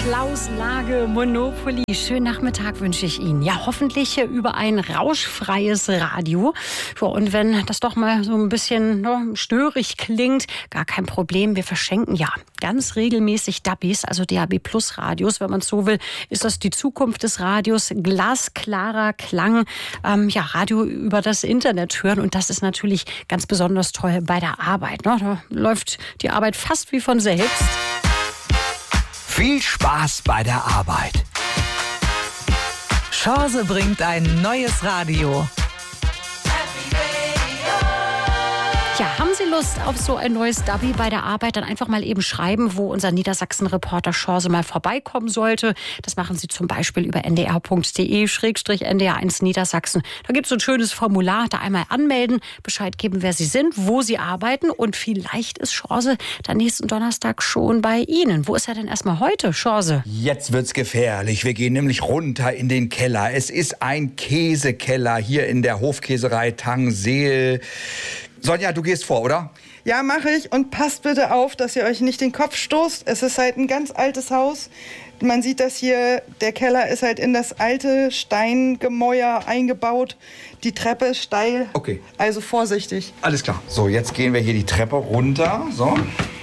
Klaus Lage, Monopoly. Schönen Nachmittag wünsche ich Ihnen. Ja, hoffentlich über ein rauschfreies Radio. Ja, und wenn das doch mal so ein bisschen störig klingt, gar kein Problem. Wir verschenken ja ganz regelmäßig DABis, also DAB Plus Radios. Wenn man es so will, ist das die Zukunft des Radios. Glasklarer Klang, Radio über das Internet hören. Und das ist natürlich ganz besonders toll bei der Arbeit. Ne? Da läuft die Arbeit fast wie von selbst. Viel Spaß bei der Arbeit. Chance bringt ein neues Radio. Ja, haben Sie Lust auf so ein neues Dabi bei der Arbeit? Dann einfach mal eben schreiben, wo unser Niedersachsen-Reporter Chance mal vorbeikommen sollte. Das machen Sie zum Beispiel über ndr.de/ndr1 Niedersachsen. Da gibt es so ein schönes Formular, da einmal anmelden, Bescheid geben, wer Sie sind, wo Sie arbeiten und vielleicht ist Chance dann nächsten Donnerstag schon bei Ihnen. Wo ist er denn erstmal heute, Chance? Jetzt wird's gefährlich. Wir gehen nämlich runter in den Keller. Es ist ein Käsekeller hier in der Hofkäserei Tangseel. Sonja, du gehst vor, oder? Ja, mache ich. Und passt bitte auf, dass ihr euch nicht den Kopf stoßt. Es ist halt ein ganz altes Haus. Man sieht das hier, der Keller ist halt in das alte Steingemäuer eingebaut. Die Treppe ist steil. Okay. Also vorsichtig. Alles klar. So, jetzt gehen wir hier die Treppe runter. So.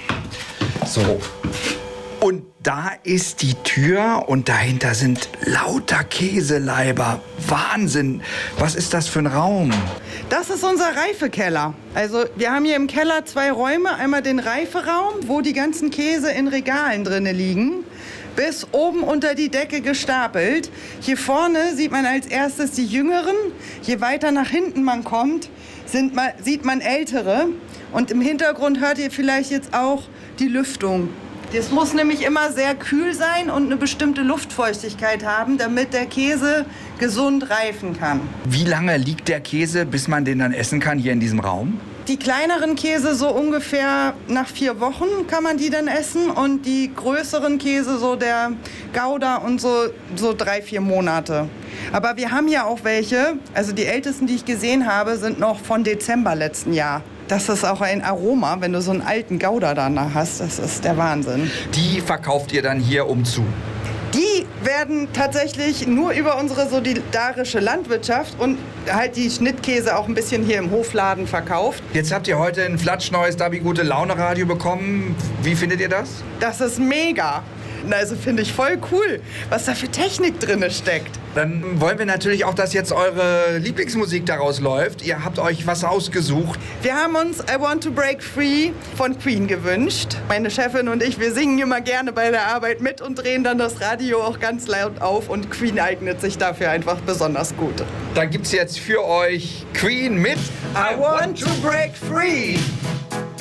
Und da ist die Tür und dahinter sind lauter Käseleiber. Wahnsinn. Was ist das für ein Raum? Das ist unser Reifekeller. Also wir haben hier im Keller 2 Räume. Einmal den Reiferaum, wo die ganzen Käse in Regalen drin liegen. Bis oben unter die Decke gestapelt. Hier vorne sieht man als erstes die Jüngeren. Je weiter nach hinten man kommt, sieht man Ältere. Und im Hintergrund hört ihr vielleicht jetzt auch die Lüftung. Das muss nämlich immer sehr kühl sein und eine bestimmte Luftfeuchtigkeit haben, damit der Käse gesund reifen kann. Wie lange liegt der Käse, bis man den dann essen kann hier in diesem Raum? Die kleineren Käse so ungefähr nach 4 Wochen kann man die dann essen und die größeren Käse, so der Gouda und so 3-4 Monate. Aber wir haben ja auch welche, also die ältesten, die ich gesehen habe, sind noch von Dezember letzten Jahr. Das ist auch ein Aroma, wenn du so einen alten Gouda danach hast. Das ist der Wahnsinn. Die verkauft ihr dann hier umzu? Die werden tatsächlich nur über unsere solidarische Landwirtschaft und halt die Schnittkäse auch ein bisschen hier im Hofladen verkauft. Jetzt habt ihr heute ein flatschneues Dabi Gute Laune Radio bekommen. Wie findet ihr das? Das ist mega. Also finde ich voll cool, was da für Technik drin steckt. Dann wollen wir natürlich auch, dass jetzt eure Lieblingsmusik daraus läuft. Ihr habt euch was ausgesucht. Wir haben uns I Want to Break Free von Queen gewünscht. Meine Chefin und ich, wir singen immer gerne bei der Arbeit mit und drehen dann das Radio auch ganz laut auf. Und Queen eignet sich dafür einfach besonders gut. Dann gibt's jetzt für euch Queen mit I Want to Break Free.